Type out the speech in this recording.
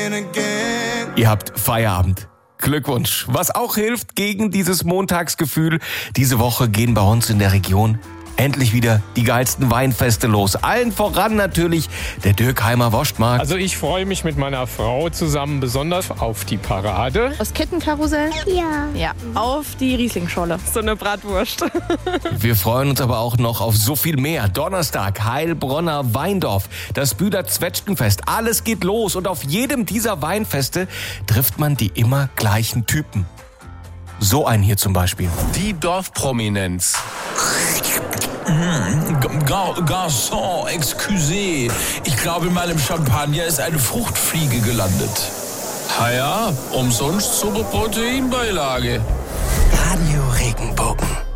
Ihr habt Feierabend. Glückwunsch. Was auch hilft gegen dieses Montagsgefühl, diese Woche gehen bei uns in der Region endlich wieder die geilsten Weinfeste los. Allen voran natürlich der Dürkheimer Wurstmarkt. Also ich freue mich mit meiner Frau zusammen besonders auf die Parade. Das Kettenkarussell? Ja, auf die Rieslingscholle. So eine Bratwurst. Wir freuen uns aber auch noch auf so viel mehr. Donnerstag, Heilbronner Weindorf, das Bühler Zwetschgenfest. Alles geht los und auf jedem dieser Weinfeste trifft man die immer gleichen Typen. So einen hier zum Beispiel. Die Dorfprominenz. Garçon, excusez. Ich glaube, in meinem Champagner ist eine Fruchtfliege gelandet. Ja, umsonst super Proteinbeilage. Radio Regenbogen.